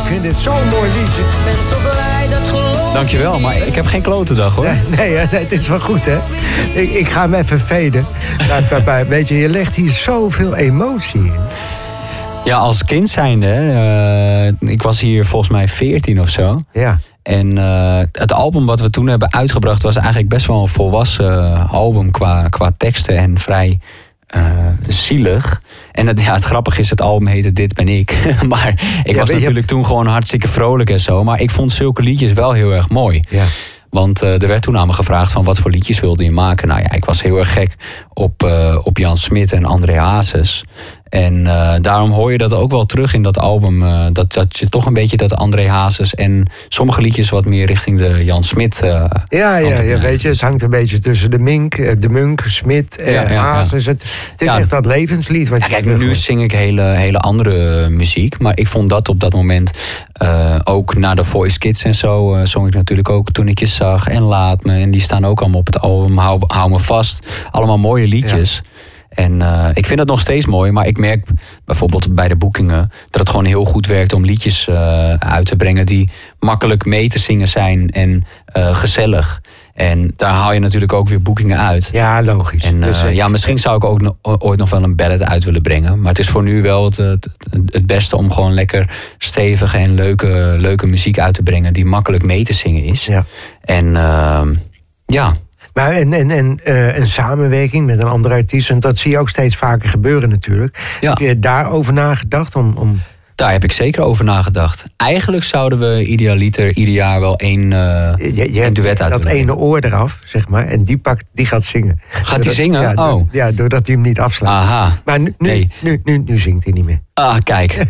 vind dit zo'n mooi liedje. Ben zo blij dat geloof. Dankjewel, maar ik heb geen klote dag, hoor. Nee, het is wel goed, hè? Ik ga hem even faden. Weet je legt hier zoveel emotie in. Ja, als kind zijnde, ik was hier volgens mij 14 of zo. Ja. En het album wat we toen hebben uitgebracht was eigenlijk best wel een volwassen album qua teksten en vrij zielig. En het grappige is, het album heette Dit Ben Ik. Maar ik was natuurlijk toen gewoon hartstikke vrolijk en zo. Maar ik vond zulke liedjes wel heel erg mooi. Ja. Want er werd toen aan me gevraagd van wat voor liedjes wilde je maken. Nou ja, ik was heel erg gek op Jan Smit en André Hazes. En daarom hoor je dat ook wel terug in dat album. Dat je toch een beetje dat André Hazes en sommige liedjes wat meer richting de Jan Smit. Ja, weet je, het hangt een beetje tussen de Munk, Smit, Hazes. Het is echt dat levenslied. Wat kijk, nu zing ik hele andere muziek. Maar ik vond dat op dat moment, ook na de Voice Kids en zo, zong ik natuurlijk ook Toen ik je zag en Laat me. En die staan ook allemaal op het album Hou me vast. Allemaal mooie liedjes. Ja. En ik vind dat nog steeds mooi, maar ik merk bijvoorbeeld bij de boekingen dat het gewoon heel goed werkt om liedjes uit te brengen die makkelijk mee te zingen zijn en gezellig. En daar haal je natuurlijk ook weer boekingen uit. Ja, logisch. En misschien zou ik ook ooit nog wel een ballad uit willen brengen. Maar het is voor nu wel het beste om gewoon lekker stevige en leuke muziek uit te brengen die makkelijk mee te zingen is. Ja. En Maar een samenwerking met een andere artiest, en dat zie je ook steeds vaker gebeuren natuurlijk. Ja. Heb je daarover nagedacht? Daar heb ik zeker over nagedacht. Eigenlijk zouden we idealiter ieder jaar wel één duet uit dat ene oor eraf, zeg maar, en die gaat zingen. Gaat hij zingen? Ja, doordat hij hem niet afslaat. Aha. Maar nu zingt hij niet meer. Ah, kijk.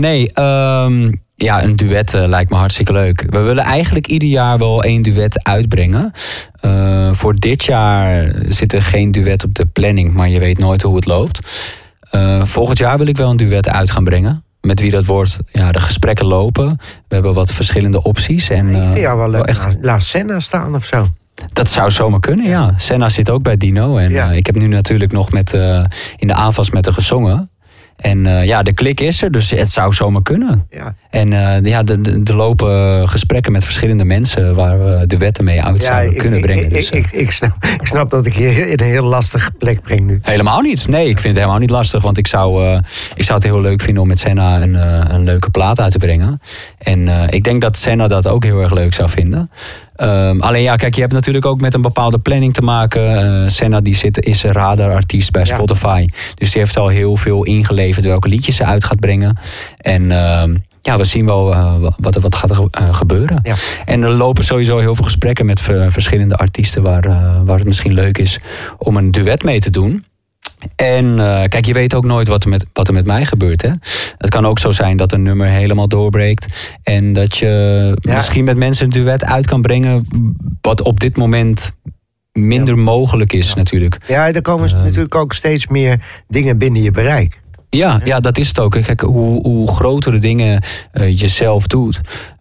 Een duet lijkt me hartstikke leuk. We willen eigenlijk ieder jaar wel 1 duet uitbrengen. Voor dit jaar zit er geen duet op de planning, maar je weet nooit hoe het loopt. Volgend jaar wil ik wel een duet uit gaan brengen. Met wie dat wordt, de gesprekken lopen. We hebben wat verschillende opties. En, ik vind jou wel leuk laat Senna staan of zo. Dat zou zomaar kunnen, ja. Senna zit ook bij Dino. En ik heb nu natuurlijk nog in de aanvas met haar gezongen. En de klik is er, dus het zou zomaar kunnen. Ja. En er lopen gesprekken met verschillende mensen waar we de wetten mee uit zouden kunnen brengen. Ik snap dat ik je in een heel lastige plek breng nu. Helemaal niet. Nee, ik vind het helemaal niet lastig. Want ik zou het heel leuk vinden om met Senna een leuke plaat uit te brengen. En ik denk dat Senna dat ook heel erg leuk zou vinden. Alleen kijk, je hebt natuurlijk ook met een bepaalde planning te maken. Senna is een radarartiest bij Spotify. Dus die heeft al heel veel ingeleverd welke liedjes ze uit gaat brengen. En we zien wel wat gaat er gebeuren. Ja. En er lopen sowieso heel veel gesprekken met verschillende artiesten waar het misschien leuk is om een duet mee te doen. En kijk, je weet ook nooit wat er met mij gebeurt. Hè? Het kan ook zo zijn dat een nummer helemaal doorbreekt. En dat je misschien met mensen een duet uit kan brengen wat op dit moment minder mogelijk is natuurlijk. Ja, er komen natuurlijk ook steeds meer dingen binnen je bereik. Ja, dat is het ook. Kijk, hoe grotere dingen je zelf doet,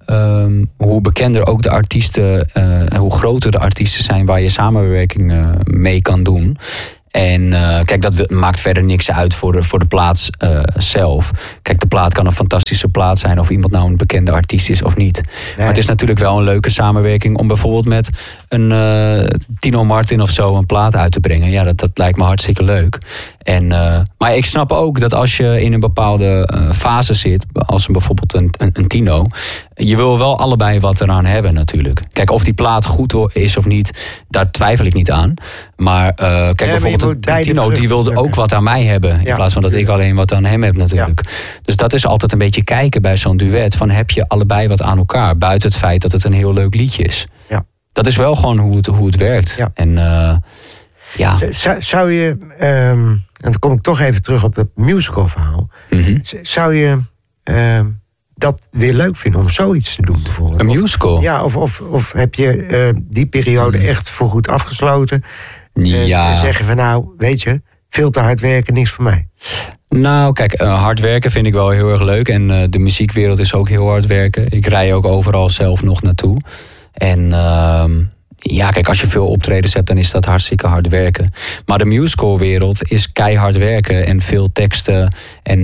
hoe bekender ook de artiesten, hoe groter de artiesten zijn waar je samenwerking mee kan doen. En kijk, dat maakt verder niks uit voor de plaats zelf. Kijk, de plaat kan een fantastische plaat zijn of iemand nou een bekende artiest is of niet. Nee. Maar het is natuurlijk wel een leuke samenwerking om bijvoorbeeld met een Tino Martin of zo een plaat uit te brengen. Ja, dat lijkt me hartstikke leuk. Maar ik snap ook dat als je in een bepaalde fase zit, als bijvoorbeeld een Tino, je wil wel allebei wat eraan hebben natuurlijk. Kijk, of die plaat goed is of niet, daar twijfel ik niet aan. Maar kijk, bijvoorbeeld een Tino, die wilde ook wat aan mij hebben. In plaats van dat ik alleen wat aan hem heb natuurlijk. Ja. Dus dat is altijd een beetje kijken bij zo'n duet. Van heb je allebei wat aan elkaar? Buiten het feit dat het een heel leuk liedje is. Ja. Dat is wel gewoon hoe het werkt. Ja. En zou je, en dan kom ik toch even terug op dat musical verhaal. Mm-hmm. Zou je dat weer leuk vinden om zoiets te doen bijvoorbeeld? Een musical? Ja, of heb je die periode echt voorgoed afgesloten? En zeggen van nou, weet je, veel te hard werken, niks voor mij. Nou, kijk, hard werken vind ik wel heel erg leuk. En de muziekwereld is ook heel hard werken. Ik rij ook overal zelf nog naartoe. En ja, kijk, als je veel optredens hebt, dan is dat hartstikke hard werken. Maar de musicalwereld is keihard werken en veel teksten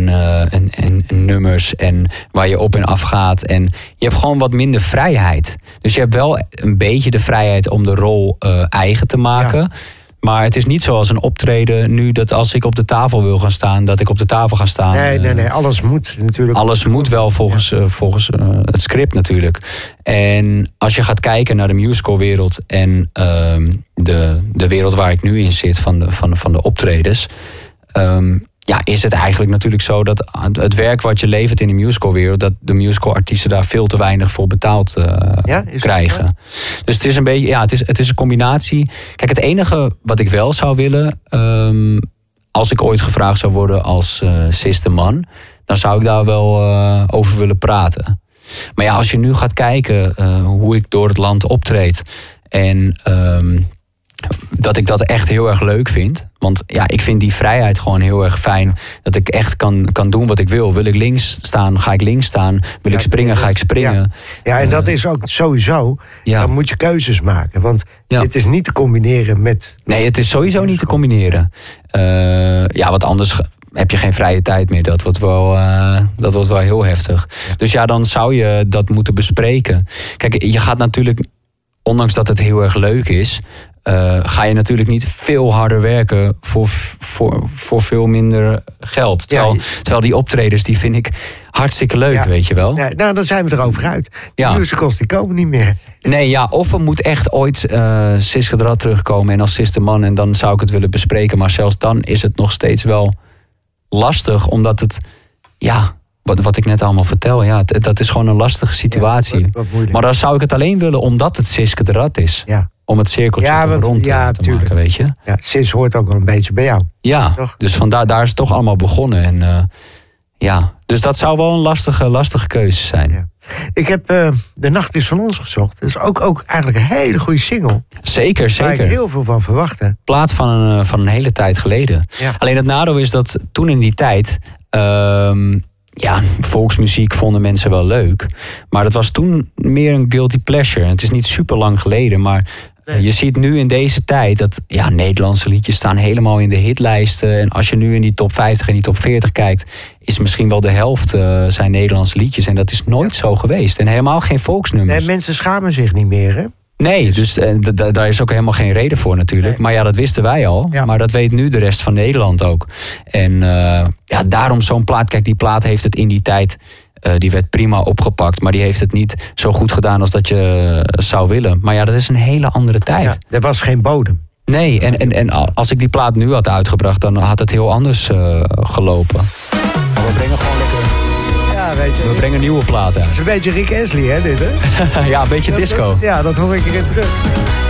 en nummers en waar je op en af gaat. En je hebt gewoon wat minder vrijheid. Dus je hebt wel een beetje de vrijheid om de rol eigen te maken. Ja. Maar het is niet zoals een optreden nu dat als ik op de tafel wil gaan staan, dat ik op de tafel ga staan. Nee, alles moet natuurlijk. Alles moet wel volgens het script natuurlijk. En als je gaat kijken naar de musicalwereld en de wereld waar ik nu in zit van de optredens, is het eigenlijk natuurlijk zo dat het werk wat je levert in de musicalwereld, dat de musicalartiesten daar veel te weinig voor betaald krijgen. Dus het is een beetje, het is een combinatie. Kijk, het enige wat ik wel zou willen, als ik ooit gevraagd zou worden als zesde man, dan zou ik daar wel over willen praten. Maar ja, als je nu gaat kijken hoe ik door het land optreed en dat ik dat echt heel erg leuk vind. Want ja, ik vind die vrijheid gewoon heel erg fijn. Dat ik echt kan doen wat ik wil. Wil ik links staan, ga ik links staan. Wil ik springen, ga ik springen. Ja, en dat is ook sowieso. Ja. Dan moet je keuzes maken. Want dit is niet te combineren met... Nee, het is sowieso niet te combineren. Want anders heb je geen vrije tijd meer. Dat wordt wel heel heftig. Dus ja, dan zou je dat moeten bespreken. Kijk, je gaat natuurlijk, ondanks dat het heel erg leuk is, ga je natuurlijk niet veel harder werken voor veel minder geld. Terwijl die optredens, die vind ik hartstikke leuk, weet je wel. Ja, nou, dan zijn we erover uit. Die musicals, die komen niet meer. Nee, of er moet echt ooit Siske de Rad terugkomen en als zesde man, en dan zou ik het willen bespreken. Maar zelfs dan is het nog steeds wel lastig, omdat het, wat ik net allemaal vertel, dat is gewoon een lastige situatie. Maar dan zou ik het alleen willen omdat het Siske de Rad is. Ja. Om het cirkeltje rond te maken, weet je. Ja, Sis hoort ook wel een beetje bij jou. Ja, toch? Dus daar is het toch allemaal begonnen. En dus dat zou wel een lastige keuze zijn. Ja. Ik heb De Nacht is van ons gezocht. Dat is ook eigenlijk een hele goede single. Zeker. Waar ik heel veel van verwachtte. Plaat van een hele tijd geleden. Ja. Alleen het nadeel is dat toen in die tijd, volksmuziek vonden mensen wel leuk. Maar dat was toen meer een guilty pleasure. Het is niet super lang geleden, maar je ziet nu in deze tijd dat Nederlandse liedjes staan helemaal in de hitlijsten. En als je nu in die top 50 en die top 40 kijkt, is misschien wel de helft zijn Nederlandse liedjes. En dat is nooit zo geweest. En helemaal geen volksnummers. Nee, mensen schamen zich niet meer, hè? Nee, dus daar is ook helemaal geen reden voor natuurlijk. Nee. Maar dat wisten wij al. Ja. Maar dat weet nu de rest van Nederland ook. En daarom zo'n plaat. Kijk, die plaat heeft het in die tijd, die werd prima opgepakt. Maar die heeft het niet zo goed gedaan als dat je zou willen. Maar dat is een hele andere tijd. Ja, er was geen bodem. Nee, en als ik die plaat nu had uitgebracht, dan had het heel anders gelopen. Maar we brengen gewoon lekker... Weet je, we brengen nieuwe platen uit. Het is een beetje Rick Astley, hè, dit, hè? Ja, een beetje disco. Ja, dat hoor ik erin terug.